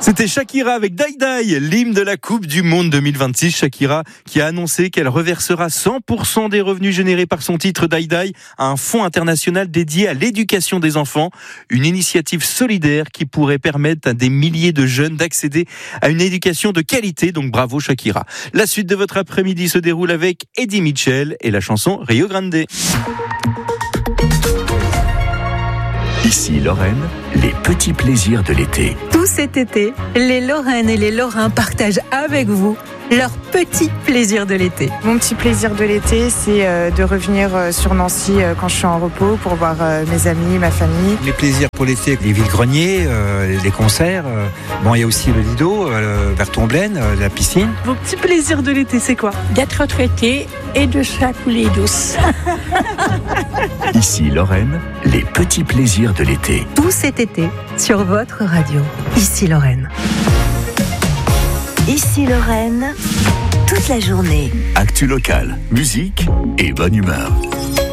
C'était Shakira avec Die Die, l'hymne de la Coupe du Monde 2026. Shakira qui a annoncé qu'elle reversera 100% des revenus générés par son titre Die Die à un fonds international dédié à l'éducation des enfants. Une initiative solidaire qui pourrait permettre à des milliers de jeunes d'accéder à une éducation de qualité. Donc bravo Shakira. La suite de votre après-midi se déroule avec Eddie Mitchell et la chanson Rio Grande. Ici Lorraine, les petits plaisirs de l'été. Tout cet été, les Lorraines et les Lorrains partagent avec vous leurs petits plaisirs de l'été. Mon petit plaisir de l'été, c'est de revenir sur Nancy quand je suis en repos pour voir mes amis, ma famille. Les plaisirs pour l'été, les vide-greniers, les concerts. Bon, il y a aussi le Lido, vers Tomblaine, la piscine. Vos petits plaisirs de l'été, c'est quoi ? D'être retraité et de se la couler douce. Ici Lorraine, les petits plaisirs de l'été. Tout cet été, sur votre radio. Ici Lorraine. Ici Lorraine, toute la journée. Actu local, musique et bonne humeur.